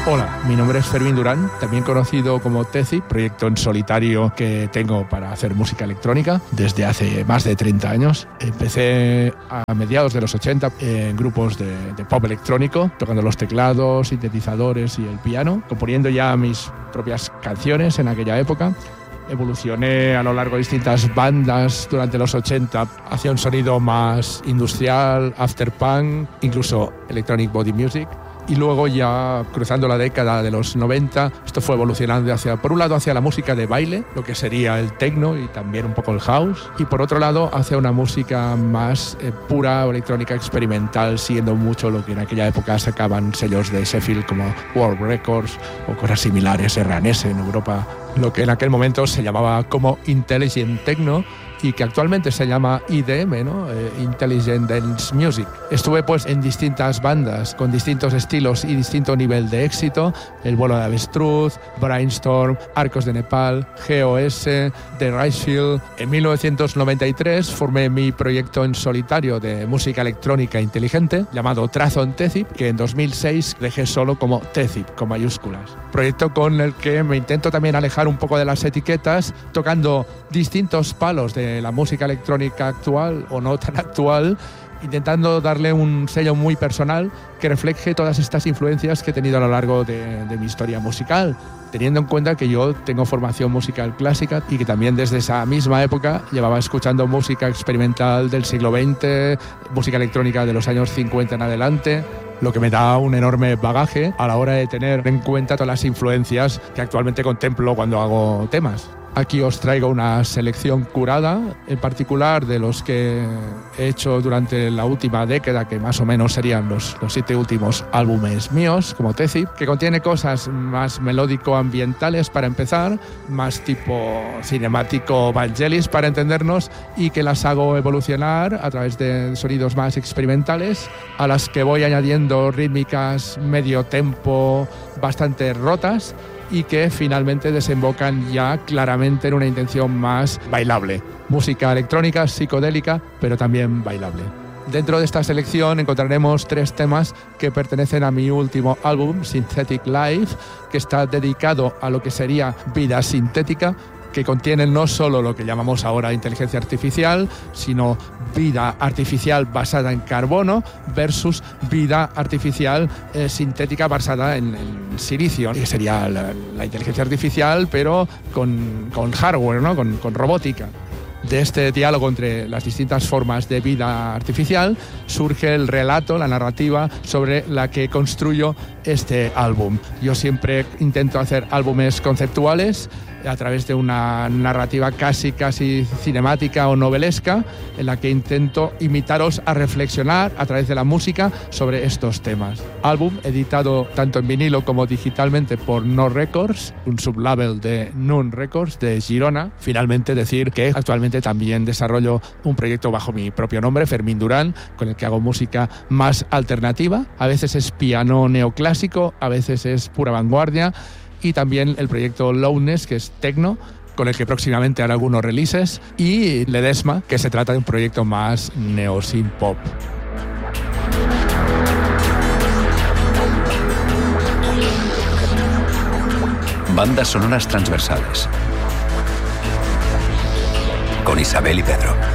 Hola, mi nombre es Fermín Durán, también conocido como Tezip, proyecto en solitario que tengo para hacer música electrónica desde hace más de 30 años. Empecé a mediados de los 80 en grupos de pop electrónico, tocando los teclados, sintetizadores y el piano, componiendo ya mis propias canciones en aquella época. Evolucioné a lo largo de distintas bandas durante los 80 hacia un sonido más industrial, afterpunk, incluso electronic body music. Y luego ya cruzando la década de los 90, esto fue evolucionando por un lado hacia la música de baile, lo que sería el techno y también un poco el house, y por otro lado hacia una música más pura, electrónica experimental, siguiendo mucho lo que en aquella época sacaban sellos de Sheffield como World Records o cosas similares, RNS en Europa, lo que en aquel momento se llamaba como Intelligent Techno, y que actualmente se llama IDM, ¿no? Intelligent Dance Music. Estuve pues en distintas bandas con distintos estilos y distinto nivel de éxito: El Vuelo de Avestruz, Brainstorm, Arcos de Nepal, GOS, The Ricefield. En 1993 formé mi proyecto en solitario de música electrónica inteligente llamado Trazon Tezip, que en 2006 dejé solo como Tezip con mayúsculas. Proyecto con el que me intento también alejar un poco de las etiquetas, tocando distintos palos de la música electrónica actual o no tan actual, intentando darle un sello muy personal que refleje todas estas influencias que he tenido a lo largo de mi historia musical, teniendo en cuenta que yo tengo formación musical clásica y que también desde esa misma época llevaba escuchando música experimental del siglo XX, música electrónica de los años 50 en adelante, lo que me da un enorme bagaje a la hora de tener en cuenta todas las influencias que actualmente contemplo cuando hago temas. Aquí os traigo una selección curada, en particular de los que he hecho durante la última década, que más o menos serían los 7 últimos álbumes míos, como Tezip, que contiene cosas más melódico-ambientales para empezar, más tipo cinemático Vangelis para entendernos, y que las hago evolucionar a través de sonidos más experimentales, a las que voy añadiendo rítmicas medio tempo bastante rotas, y que finalmente desembocan ya claramente en una intención más bailable. Música electrónica, psicodélica, pero también bailable. Dentro de esta selección encontraremos 3 temas que pertenecen a mi último álbum, Synthetic Life, que está dedicado a lo que sería vida sintética, que contienen no solo lo que llamamos ahora inteligencia artificial, sino vida artificial basada en carbono versus vida artificial sintética basada en silicio, que sería la inteligencia artificial, pero con hardware, ¿no? con robótica. De este diálogo entre las distintas formas de vida artificial surge el relato, la narrativa sobre la que construyo este álbum. Yo siempre intento hacer álbumes conceptuales a través de una narrativa casi cinemática o novelesca, en la que intento invitaros a reflexionar a través de la música sobre estos temas. Álbum editado tanto en vinilo como digitalmente por No Records, un sublabel de Nun Records de Girona. Finalmente decir que actualmente también desarrollo un proyecto bajo mi propio nombre, Fermín Durán, con el que hago música más alternativa. A veces es piano neoclásico, a veces es pura vanguardia, y también el proyecto Lowness, que es techno, con el que próximamente haré algunos releases, y Ledesma, que se trata de un proyecto más neo-synth-pop. Bandas sonoras transversales con Isabel y Pedro.